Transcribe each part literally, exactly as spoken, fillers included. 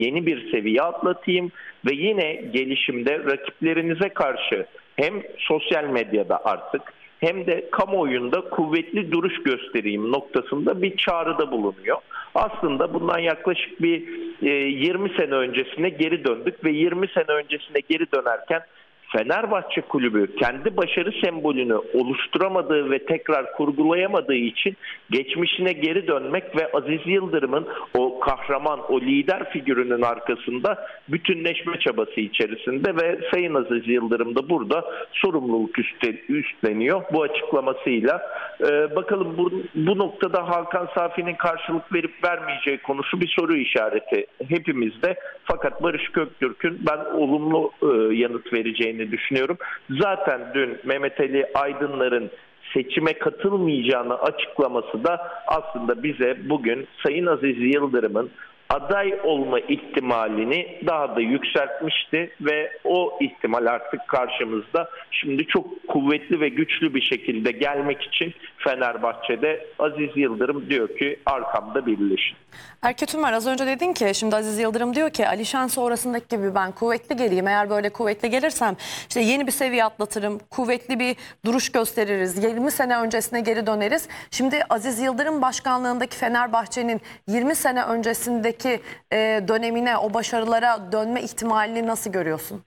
yeni bir seviye atlatayım ve yine gelişimde rakiplerinize karşı hem sosyal medyada artık hem de kamuoyunda kuvvetli duruş göstereyim noktasında bir çağrıda bulunuyor. Aslında bundan yaklaşık bir yirmi sene öncesine geri döndük ve yirmi sene öncesine geri dönerken Fenerbahçe Kulübü kendi başarı sembolünü oluşturamadığı ve tekrar kurgulayamadığı için geçmişine geri dönmek ve Aziz Yıldırım'ın o kahraman, o lider figürünün arkasında bütünleşme çabası içerisinde ve Sayın Aziz Yıldırım da burada sorumluluk üstleniyor bu açıklamasıyla. Ee, bakalım bu, bu noktada Hakan Safi'nin karşılık verip vermeyeceği konusu bir soru işareti hepimizde. Fakat Barış Köktürk'ün ben olumlu e, yanıt vereceğini düşünüyorum. Zaten dün Mehmet Ali Aydınlar'ın seçime katılmayacağını açıklaması da aslında bize bugün Sayın Aziz Yıldırım'ın aday olma ihtimalini daha da yükseltmişti ve o ihtimal artık karşımızda. Şimdi çok kuvvetli ve güçlü bir şekilde gelmek için Fenerbahçe'de Aziz Yıldırım diyor ki arkamda birleşin. Erket Ümer, az önce dedin ki şimdi Aziz Yıldırım diyor ki Alişan sonrasındaki gibi ben kuvvetli geleyim. Eğer böyle kuvvetli gelirsem işte yeni bir seviye atlatırım, kuvvetli bir duruş gösteririz, yirmi sene öncesine geri döneriz. Şimdi Aziz Yıldırım başkanlığındaki Fenerbahçe'nin yirmi sene öncesindeki e, dönemine, o başarılara dönme ihtimalini nasıl görüyorsun?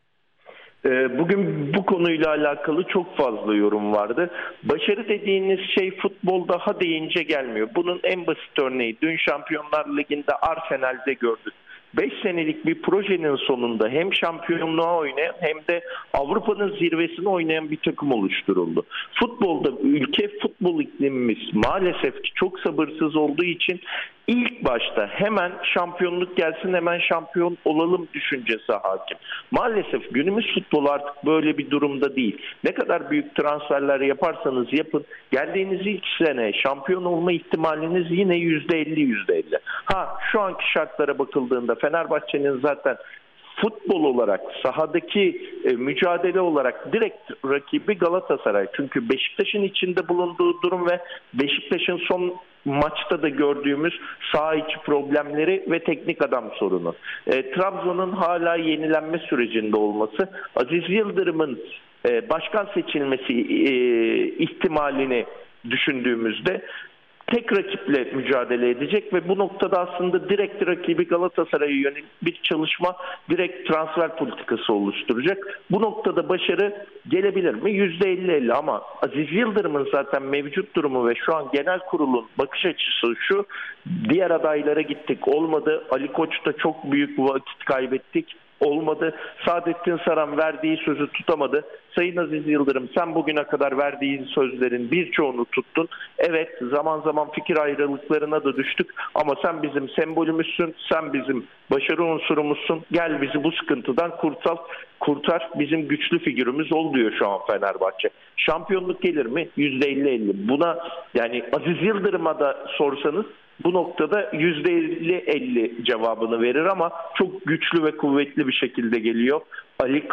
Bugün bu konuyla alakalı çok fazla yorum vardı. Başarı dediğiniz şey futbolda ha deyince gelmiyor. Bunun en basit örneği dün Şampiyonlar Ligi'nde Arsenal'de gördük. beş senelik bir projenin sonunda hem şampiyonluğa oynayan hem de Avrupa'nın zirvesine oynayan bir takım oluşturuldu. Futbolda ülke futbol iklimimiz maalesef ki çok sabırsız olduğu için ilk başta hemen şampiyonluk gelsin, hemen şampiyon olalım düşüncesi hakim. Maalesef günümüz futbolu artık böyle bir durumda değil. Ne kadar büyük transferler yaparsanız yapın, geldiğiniz ilk sene şampiyon olma ihtimaliniz yine yüzde elli yüzde elli. Ha şu anki şartlara bakıldığında Fenerbahçe'nin zaten futbol olarak, sahadaki e, mücadele olarak direkt rakibi Galatasaray. Çünkü Beşiktaş'ın içinde bulunduğu durum ve Beşiktaş'ın son maçta da gördüğümüz saha içi problemleri ve teknik adam sorunu. E, Trabzon'un hala yenilenme sürecinde olması, Aziz Yıldırım'ın e, başkan seçilmesi e, ihtimalini düşündüğümüzde tek rakiple mücadele edecek ve bu noktada aslında direkt rakibi Galatasaray'a yönelik bir çalışma, direkt transfer politikası oluşturacak. Bu noktada başarı gelebilir mi? yüzde elli elli ama Aziz Yıldırım'ın zaten mevcut durumu ve şu an genel kurulun bakış açısı şu: diğer adaylara gittik, olmadı. Ali Koç'ta çok büyük vakit kaybettik. Olmadı. Saadettin Saran verdiği sözü tutamadı. Sayın Aziz Yıldırım, sen bugüne kadar verdiğin sözlerin birçoğunu tuttun. Evet, zaman zaman fikir ayrılıklarına da düştük ama sen bizim sembolümüzsün, sen bizim başarı unsurumuzsun. Gel bizi bu sıkıntıdan kurtar, kurtar. Bizim güçlü figürümüz ol diyor şu an Fenerbahçe. Şampiyonluk gelir mi? yüzde elli elli. Buna yani Aziz Yıldırım'a da sorsanız bu noktada yüzde elli elli cevabını verir ama çok güçlü ve kuvvetli bir şekilde geliyor. Ali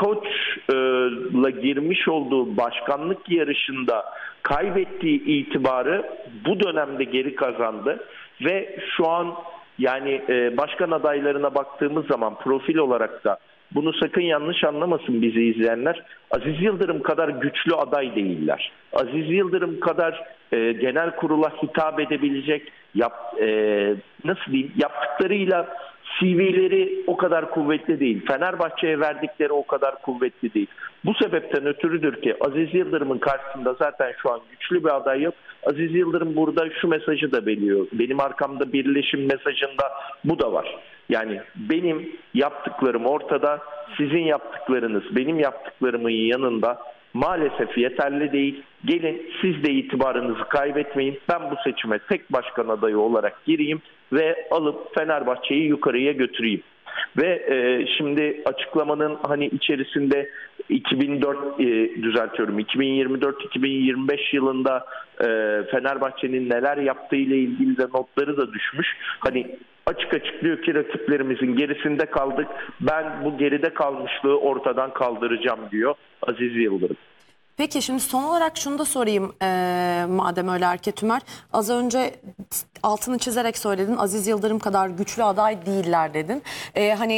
Koç'la girmiş olduğu başkanlık yarışında kaybettiği itibarı bu dönemde geri kazandı ve şu an yani başkan adaylarına baktığımız zaman profil olarak da bunu sakın yanlış anlamasın bizi izleyenler, Aziz Yıldırım kadar güçlü aday değiller. Aziz Yıldırım kadar e, genel kurula hitap edebilecek, yap, e, nasıl diyeyim, yaptıklarıyla C V'leri o kadar kuvvetli değil. Fenerbahçe'ye verdikleri o kadar kuvvetli değil. Bu sebepten ötürüdür ki Aziz Yıldırım'ın karşısında zaten şu an güçlü bir aday yok. Aziz Yıldırım burada şu mesajı da veriyor. Benim arkamda birleşim mesajında bu da var. Yani benim yaptıklarım ortada, sizin yaptıklarınız benim yaptıklarımın yanında maalesef yeterli değil. Gelin siz de itibarınızı kaybetmeyin. Ben bu seçime tek başkan adayı olarak gireyim ve alıp Fenerbahçe'yi yukarıya götüreyim. Ve e, şimdi açıklamanın hani içerisinde iki bin dört e, düzeltiyorum iki bin yirmi dört iki bin yirmi beş yılında e, Fenerbahçe'nin neler yaptığı ile ilgili de notları da düşmüş. Hani açık açık diyor ki rakiplerimizin gerisinde kaldık. Ben bu geride kalmışlığı ortadan kaldıracağım diyor Aziz Yıldırım. Peki şimdi son olarak şunu da sorayım ee, madem öyle Erket Ümer. Az önce altını çizerek söyledin, Aziz Yıldırım kadar güçlü aday değiller dedin. Ee, hani